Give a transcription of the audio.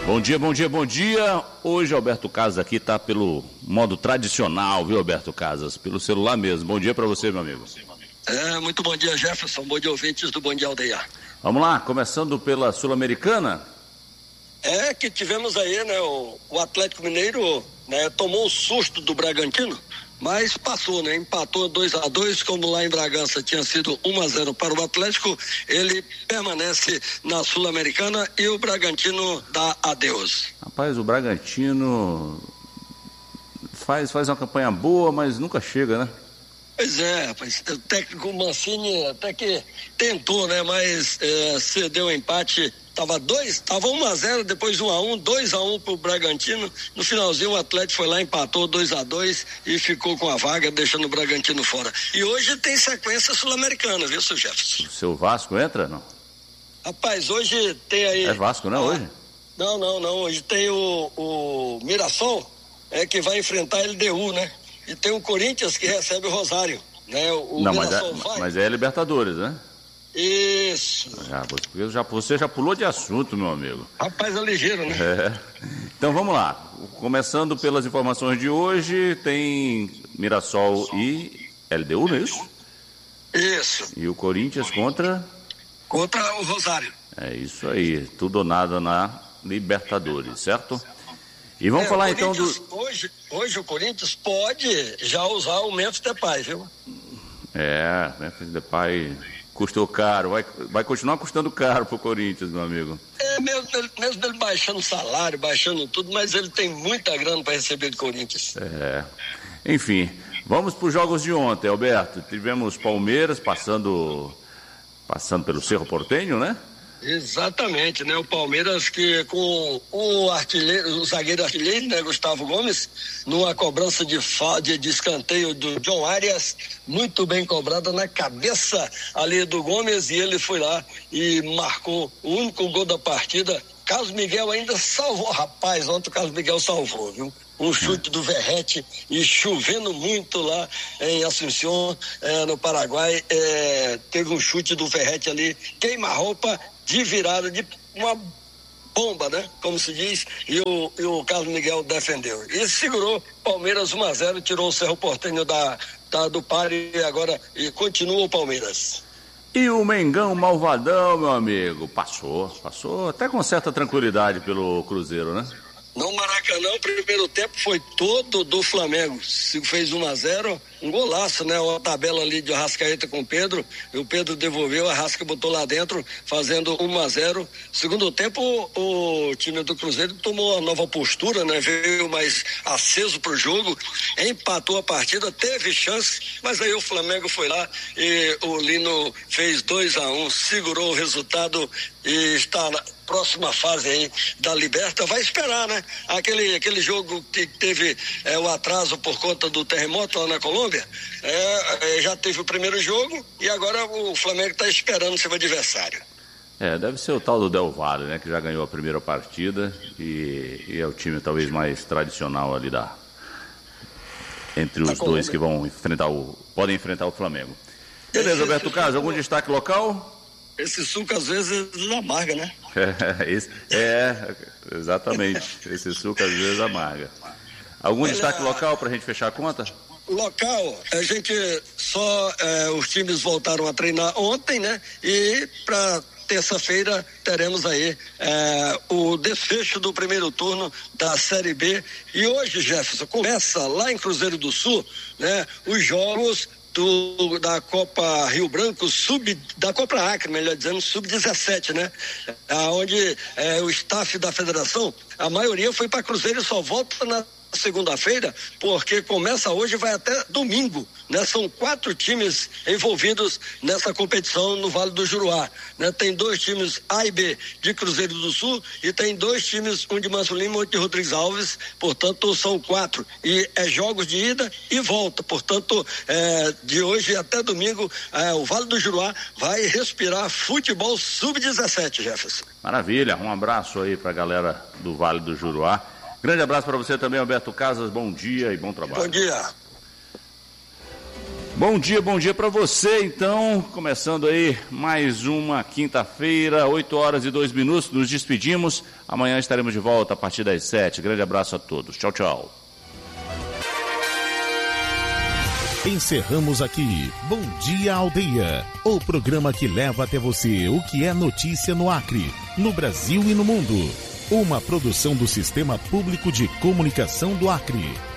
Bom dia, bom dia, bom dia. Hoje Alberto Casas aqui está pelo modo tradicional, viu, Alberto Casas? Pelo celular mesmo. Bom dia para você, meu amigo. Muito bom dia, Jefferson. Bom dia, ouvintes do Bom Dia Aldeia. Vamos lá, começando pela Sul-Americana. Que tivemos aí, né, o Atlético Mineiro, né, tomou um susto do Bragantino, mas passou, né, empatou 2-2, como lá em Bragança tinha sido 1-0 para o Atlético, ele permanece na Sul-Americana e o Bragantino dá adeus. Rapaz, o Bragantino faz uma campanha boa, mas nunca chega, né? Pois é, rapaz, o técnico Mancini até que tentou, né, mas cedeu o empate. Tava 1-0, depois 1-1, 2-1 pro Bragantino. No finalzinho o Atlético foi lá, empatou 2-2 e ficou com a vaga, deixando o Bragantino fora. E hoje tem sequência sul-americana, viu, seu Jefferson? O seu Vasco entra, não? Rapaz, hoje tem aí... É Vasco, não é hoje? Não. Hoje tem o Mirassol, que vai enfrentar a LDU, né? E tem o Corinthians que recebe o Rosário, né? Mas é Libertadores, né? Isso. Você já pulou de assunto, meu amigo. Rapaz, é ligeiro, né? Então vamos lá. Começando pelas informações de hoje, tem Mirassol e LDU, não é isso? Isso. E o Corinthians contra o Rosário. É isso aí, tudo ou nada na Libertadores, certo? E vamos falar então do... Hoje o Corinthians pode já usar o Memphis Depay, viu? Memphis Depay... Custou caro, vai continuar custando caro pro Corinthians, meu amigo. Mesmo ele baixando o salário, baixando tudo, mas ele tem muita grana para receber do Corinthians. Enfim, vamos para os jogos de ontem, Alberto. Tivemos Palmeiras passando pelo Cerro Porteño, né? Exatamente, né? O Palmeiras que com o zagueiro artilheiro, né, Gustavo Gomes, numa cobrança de escanteio do John Arias, muito bem cobrada na cabeça ali do Gomes, e ele foi lá e marcou o único gol da partida. Carlos Miguel ainda salvou, rapaz, ontem o Carlos Miguel salvou, viu? Um chute do Verrete, e chovendo muito lá em Assunção, no Paraguai, teve um chute do Verrete ali, queima-roupa, de virada, de uma bomba, né? Como se diz, e o Carlos Miguel defendeu. E segurou Palmeiras 1-0, tirou o Cerro Porteño do páreo e continua o Palmeiras. E o Mengão malvadão, meu amigo, passou até com certa tranquilidade pelo Cruzeiro, né? No Maracanã, o primeiro tempo foi todo do Flamengo. Fez 1-0, um golaço, né? Uma tabela ali de Arrascaeta com o Pedro, e o Pedro devolveu, a Arrasca botou lá dentro, fazendo 1-0. Segundo tempo, o time do Cruzeiro tomou uma nova postura, né? Veio mais aceso pro jogo, empatou a partida, teve chance, mas aí o Flamengo foi lá e o Lino fez 2-1, segurou o resultado e está na próxima fase aí da Liberta. Vai esperar, né? Aquele jogo que teve o atraso por conta do terremoto lá na Colômbia, já teve o primeiro jogo e agora o Flamengo está esperando seu adversário. Deve ser o tal do Del Valle, né? Que já ganhou a primeira partida e é o time talvez mais tradicional ali entre os dois que vão podem enfrentar o Flamengo. Beleza, Alberto Casas, algum destaque local? Esse suco às vezes amarga, né? Exatamente. Esse suco às vezes amarga. Algum destaque local para a gente fechar a conta? Local, a gente os times voltaram a treinar ontem, né? E para terça-feira teremos aí o desfecho do primeiro turno da Série B. E hoje, Jefferson, começa lá em Cruzeiro do Sul, né? Os jogos da Copa Rio Branco, da Copa Acre, melhor dizendo, sub-17, né? Onde o staff da federação, a maioria foi para Cruzeiro e só volta na segunda-feira, porque começa hoje e vai até domingo, né? São 4 times envolvidos nessa competição no Vale do Juruá, né? Tem 2 times A e B de Cruzeiro do Sul e tem 2 times, um de Manso Lima e outro de Rodrigues Alves, portanto são 4 e jogos de ida e volta, portanto de hoje até domingo o Vale do Juruá vai respirar futebol sub-17, Jefferson. Maravilha, um abraço aí pra galera do Vale do Juruá. Grande abraço para você também, Alberto Casas. Bom dia e bom trabalho. Bom dia. Bom dia para você, então, começando aí mais uma quinta-feira, 8h02, nos despedimos, amanhã estaremos de volta a partir das 7h, grande abraço a todos, tchau, tchau. Encerramos aqui, Bom Dia Aldeia, o programa que leva até você o que é notícia no Acre, no Brasil e no mundo, uma produção do Sistema Público de Comunicação do Acre.